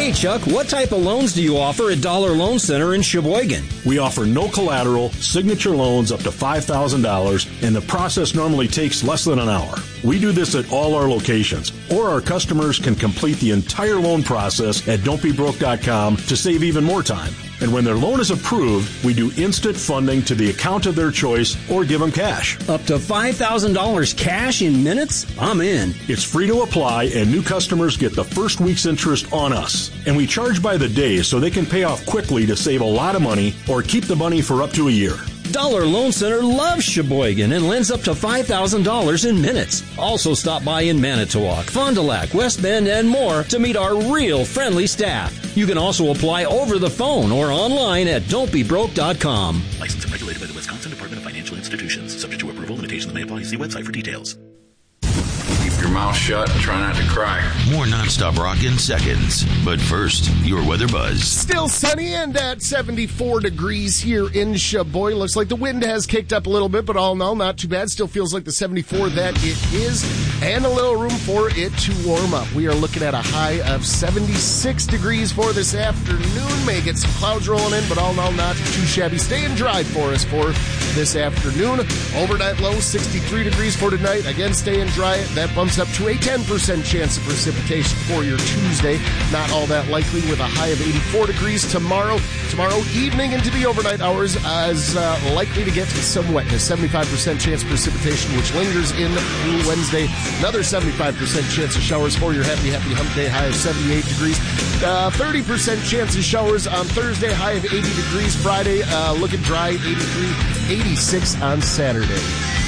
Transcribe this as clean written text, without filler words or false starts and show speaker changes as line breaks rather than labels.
Hey, Chuck, what type of loans do you offer at Dollar Loan Center in Sheboygan?
We offer no collateral, signature loans up to $5,000, and the process normally takes less than an hour. We do this at all our locations, or our customers can complete the entire loan process at don'tbebroke.com to save even more time. And when their loan is approved, we do instant funding to the account of their choice or give them cash.
Up to $5,000 cash in minutes? I'm in.
It's free to apply, and new customers get the first week's interest on us. And we charge by the day so they can pay off quickly to save a lot of money or keep the money for up to a year.
Dollar Loan Center loves Sheboygan and lends up to $5,000 in minutes. Also stop by in Manitowoc, Fond du Lac, West Bend, and more to meet our real friendly staff. You can also apply over the phone or online at don'tbebroke.com.
Licensed and regulated by the Wisconsin Department of Financial Institutions. Subject to approval, limitations may apply. See website for details.
Keep your mouth shut and try not to cry.
More nonstop rock in seconds. But first, your weather buzz.
Still sunny and at 74 degrees here in Sheboygan. Looks like the wind has kicked up a little bit, but all in all, not too bad. Still feels like the 74 that it is, and a little room for it to warm up. We are looking at a high of 76 degrees for this afternoon. May get some clouds rolling in, but all in all, not too shabby. Staying dry for us for this afternoon. Overnight low, 63 degrees for tonight. Again, staying dry. That bumps up to a 10% chance of precipitation for your Tuesday. Not all that likely, with a high of 84 degrees tomorrow. Tomorrow evening into the overnight hours is likely to get some wetness. 75% chance of precipitation, which lingers in through Wednesday. Another 75% chance of showers for your happy hump day, high of 78 degrees. 30% chance of showers on Thursday, high of 80 degrees. Friday, looking dry, 83, 86 on Saturday.